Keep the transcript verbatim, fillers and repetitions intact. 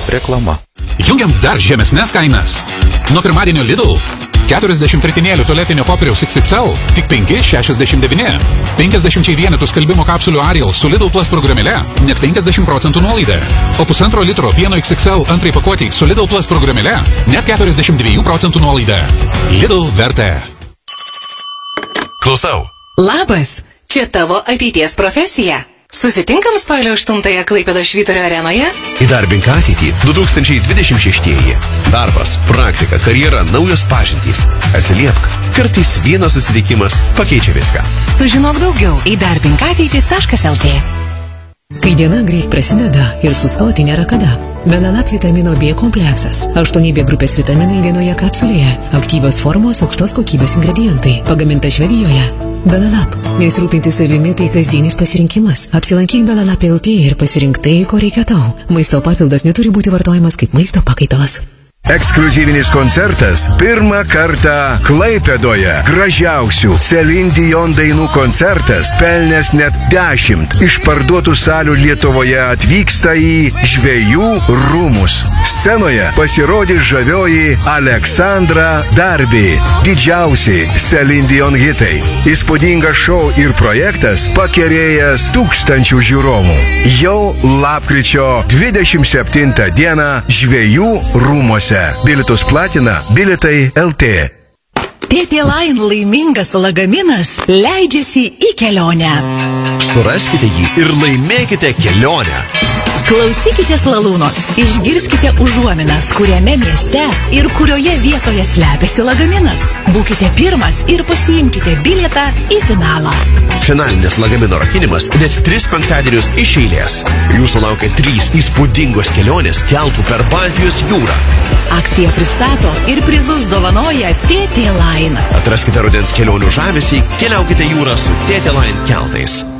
Reklama. Jungiam dar žemesnės kainas. Nuo pirmadienio Lidl keturiasdešimt ritinėlių tualetinio popieriaus iks iks el tik penki šešiasdešimt devyni. penkiasdešimt vienetų skalbimo kapsulių Ariel su Lidl Plus programėle net penkiasdešimt procentų nuolaida. O pusantro litro pieno iks iks el antrai pakuotei su Lidl Plus programėle net keturiasdešimt dviejų procentų nuolaida. Lidl vertė. Klausau. Labas, čia tavo ateities profesija. Susitinkam spalio aštuntąją Klaipėdos Švyturio arenoje? Įdarbink ateitį du tūkstančiai dvidešimt šeštieji. Darbas, praktika, karjera, naujos pažintys. Atsiliepk. Kartais vienas susitikimas pakeičia viską. Sužinok daugiau įdarbink ateitį taškas lt. Kai diena greit prasideda ir sustoti nėra kada. Belalap vitamino B kompleksas. aštuoni B grupės vitaminai vienoje kapsulėje. Aktyvios formos, aukštos kokybės ingredientai. Pagaminta Švedijoje. Belalap. Nes rūpinti savimi tai kasdienis pasirinkimas. Apsilankyk Belalap lt ir pasirink tai, ko reikia tau. Maisto papildas neturi būti vartojamas kaip maisto pakaitalas. Ekskliuzyvinis koncertas pirmą kartą Klaipėdoje. Gražiausių Celine Dion dainų koncertas pelnęs net dešimt išparduotų salių Lietuvoje atvyksta į Žvejų rūmus. Scenoje pasirodys žavioji Aleksandra Darby. Didžiausiai Celine Dion hitai. Įspūdingas šou ir projektas pakerėjęs tūkstančių žiūrovų. Jau lapkričio dvidešimt septintą dieną Žvejų rūmuose. Bilietus platina Bilietai lt. T T Line laimingas lagaminas leidžiasi į kelionę. Suraskite jį ir laimėkite kelionę. Klausykitės Lalūnos, išgirskite užuominas, kuriame mieste ir kurioje vietoje slepiasi lagaminas. Būkite pirmas ir pasiimkite bilietą į finalą. Finalinis lagamino rakinimas net tris penktadienius iš eilės. Jūsų laukia trys įspūdingos kelionės keltų per Baltijos jūrą. Akcija pristato ir prizus dovanoja T T Line. Atraskite rudens kelionių žavesį, keliaukite jūrą su T T Line keltais.